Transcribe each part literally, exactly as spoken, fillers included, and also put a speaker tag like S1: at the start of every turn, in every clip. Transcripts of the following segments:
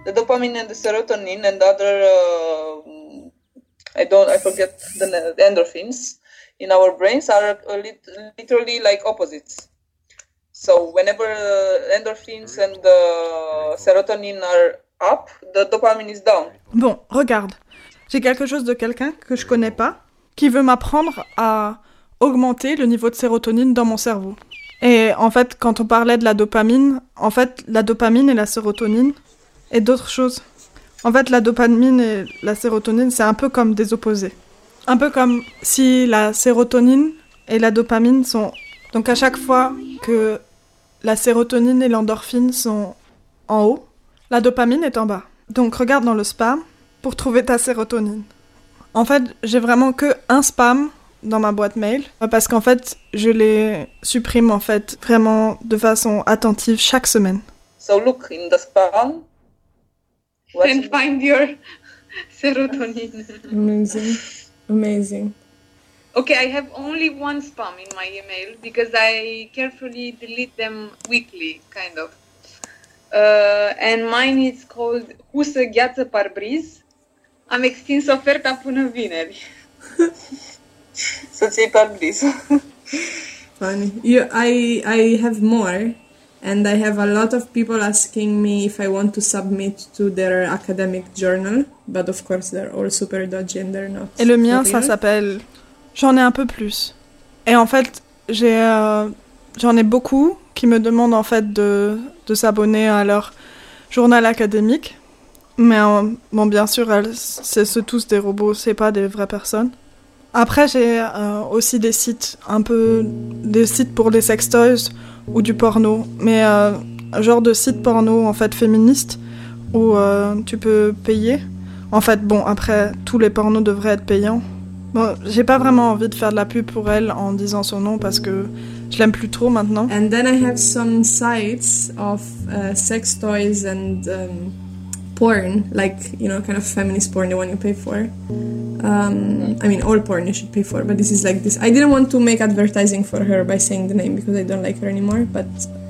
S1: the dopamine and the serotonin and the other, uh, I don't, I forget the, the endorphins in our brains are literally like opposites. So whenever uh, endorphins and the serotonin are up, the dopamine is down.
S2: Bon, regarde. J'ai quelque chose de quelqu'un que je connais pas qui veut m'apprendre à augmenter le niveau de sérotonine dans mon cerveau. Et en fait, quand on parlait de la dopamine, en fait, la dopamine et la sérotonine et d'autres choses. En fait, la dopamine et la sérotonine, c'est un peu comme des opposés. Un peu comme si la sérotonine et la dopamine sont... Donc à chaque fois que la sérotonine et l'endorphine sont en haut, la dopamine est en bas. Donc regarde dans le spam pour trouver ta sérotonine. En fait, j'ai vraiment que un spam dans ma boîte mail parce qu'en fait, je les supprime en fait vraiment de façon attentive chaque semaine.
S1: So look in the spam
S3: and find your serotonin.
S4: Amazing. Amazing.
S3: Okay, I have only one spam in my email because I carefully delete them weekly, kind of. Uh, and mine is called Husă Gheață Parbriz. Am extins oferta până vineri.
S1: Să-ți iei parbriz.
S4: Funny. You, I, I have more, and I have a lot of people asking me if I want to submit to their academic journal, but of course they're all super dodgy and they're not.
S2: Et le mien, ça s'appelle J'en ai un peu plus. Et en fait, j'ai, euh, j'en ai beaucoup qui me demandent en fait de, de s'abonner à leur journal académique. Mais euh, bon, bien sûr, elles, c'est, c'est tous des robots, c'est pas des vraies personnes. Après, j'ai euh, aussi des sites, un peu des sites pour les sextoys ou du porno. Mais euh, genre de sites porno en fait féministes où euh, tu peux payer. En fait, bon, après, tous les pornos devraient être payants. Bon, j'ai pas vraiment envie de faire de la pub pour elle en disant son nom parce que je l'aime plus trop maintenant.
S4: And then I have some sites of uh, sex toys and um, porn, like, you know, kind of feminist porn, the one you pay for. Um, I mean, all porn you should pay for, but this is like this. I didn't want to make advertising for her by saying the name because I don't like her anymore, but...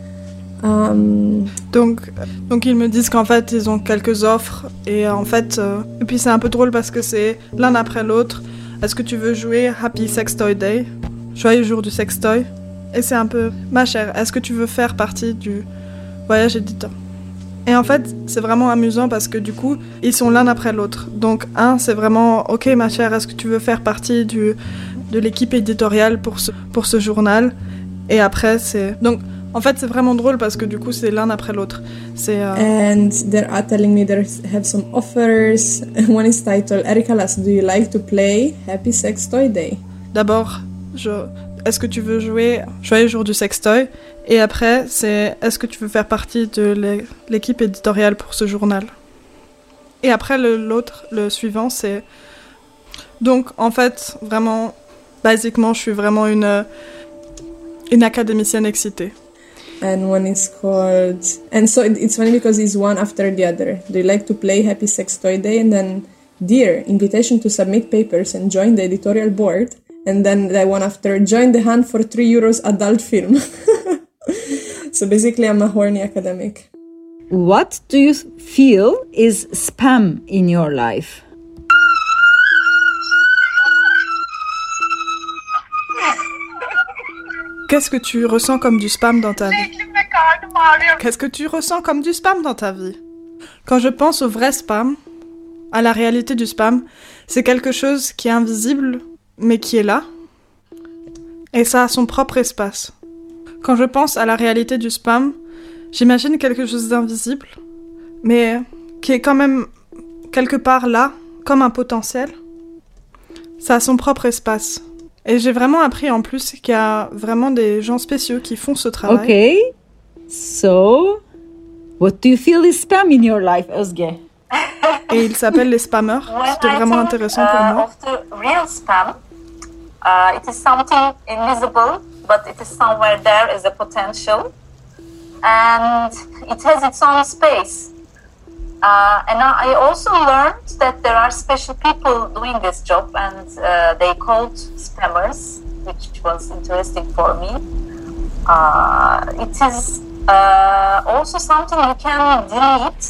S4: Um...
S2: Donc, donc ils me disent qu'en fait, ils ont quelques offres et en fait... Euh, et puis c'est un peu drôle parce que c'est l'un après l'autre. Est-ce que tu veux jouer Happy Sex Toy Day? Joyeux jour du sextoy. Et c'est un peu, ma chère, est-ce que tu veux faire partie du voyage éditeur? Et en fait, c'est vraiment amusant parce que du coup, ils sont l'un après l'autre. Donc un, c'est vraiment, ok ma chère, est-ce que tu veux faire partie du, de l'équipe éditoriale pour ce, pour ce journal? Et après, c'est... Donc, en fait, c'est vraiment drôle parce que du coup, c'est l'un après l'autre. C'est, euh...
S4: And they're uh, telling me they have some offers. One is titled, Erika Lass, do you like to play Happy Sex Toy Day?
S2: D'abord, je... est-ce que tu veux jouer Joyeux jour du sextoy? Et après, c'est est-ce que tu veux faire partie de l'équipe éditoriale pour ce journal? Et après, le, l'autre, le suivant, c'est... Donc, en fait, vraiment, basiquement, je suis vraiment une, une académicienne excitée.
S4: And one is called... And so it's funny because it's one after the other. Do you like to play Happy Sex Toy Day? And then, dear, invitation to submit papers and join the editorial board. And then the one after, join the hunt for three euros adult film. So basically, I'm a horny academic.
S5: What do you feel is spam in your life?
S2: Qu'est-ce que tu ressens comme du spam dans ta vie? Qu'est-ce que tu ressens comme du spam dans ta vie? Quand je pense au vrai spam, à la réalité du spam, c'est quelque chose qui est invisible, mais qui est là, et ça a son propre espace. Quand je pense à la réalité du spam, j'imagine quelque chose d'invisible, mais qui est quand même quelque part là, comme un potentiel. Ça a son propre espace. Et j'ai vraiment appris en plus qu'il y a vraiment des gens spéciaux qui font ce travail.
S5: Okay, so what do you feel is spam in your life, Özge?
S2: Et ils s'appellent les spammers. C'était vraiment intéressant pour moi.
S6: Of the real spam, uh, it is something invisible, but it is somewhere there as a potential, and it has its own space. Uh, and I also learned that there are special people doing this job, and uh, they called spammers, which was interesting for me. Uh, it is uh, also something you can delete